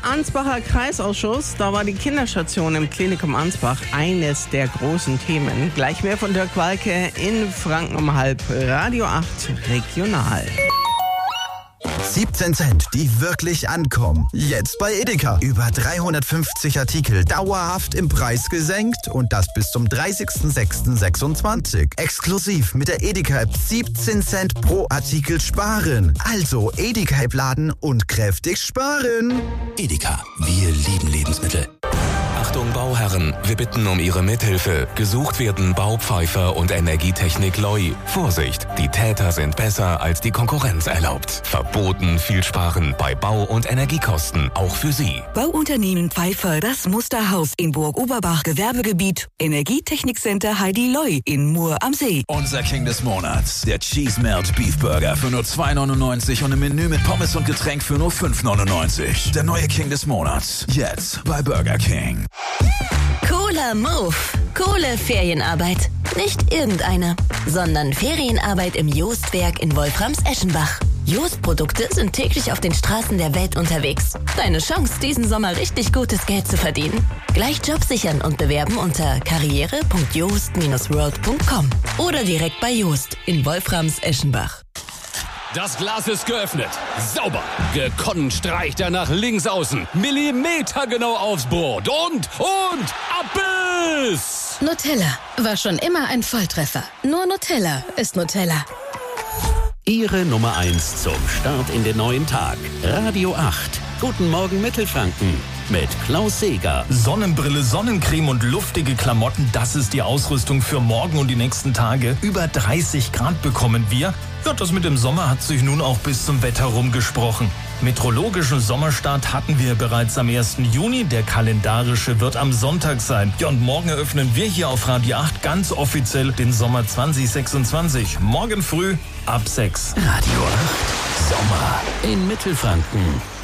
Ansbacher Kreisausschuss, da war die Kinderstation im Klinikum Ansbach eines der großen Themen. Gleich mehr von Dirk Walke in Franken um halb. Radio 8 Regional. 17 Cent, die wirklich ankommen. Jetzt bei Edeka. Über 350 Artikel dauerhaft im Preis gesenkt und das bis zum 30.06.26. Exklusiv mit der Edeka-App 17 Cent pro Artikel sparen. Also Edeka-App laden und kräftig sparen. Edeka, wir lieben Lebensmittel. Achtung Bauherren, wir bitten um Ihre Mithilfe. Gesucht werden Baupfeifer und Energietechnik Loi. Vorsicht, die Täter sind besser als die Konkurrenz erlaubt. Verboten viel sparen bei Bau- und Energiekosten, auch für Sie. Bauunternehmen Pfeiffer, das Musterhaus in Burg-Oberbach, Gewerbegebiet. Energietechnikcenter Heidi Loi in Mur am See. Unser King des Monats, der Cheese Melt Beef Burger für nur 2,99 und ein Menü mit Pommes und Getränk für nur 5,99. Der neue King des Monats, jetzt bei Burger King. Cooler Move. Coole Ferienarbeit. Nicht irgendeine, sondern Ferienarbeit im Joostwerk in Wolframs-Eschenbach. Jost-Produkte sind täglich auf den Straßen der Welt unterwegs. Deine Chance, diesen Sommer richtig gutes Geld zu verdienen. Gleich Job sichern und bewerben unter karriere.joost-world.com oder direkt bei Joost in Wolframs-Eschenbach. Das Glas ist geöffnet. Sauber. Gekonnt streicht er nach links außen. Millimetergenau aufs Brot. Und Abbiss! Nutella war schon immer ein Volltreffer. Nur Nutella ist Nutella. Ihre Nummer 1 zum Start in den neuen Tag. Radio 8. Guten Morgen Mittelfranken. Mit Klaus Seeger. Sonnenbrille, Sonnencreme und luftige Klamotten, das ist die Ausrüstung für morgen und die nächsten Tage. Über 30 Grad bekommen wir. Ja, das mit dem Sommer hat sich nun auch bis zum Wetter rumgesprochen. Meteorologischen Sommerstart hatten wir bereits am 1. Juni. Der kalendarische wird am Sonntag sein. Ja, und morgen eröffnen wir hier auf Radio 8 ganz offiziell den Sommer 2026. Morgen früh ab 6. Radio 8. Sommer in Mittelfranken.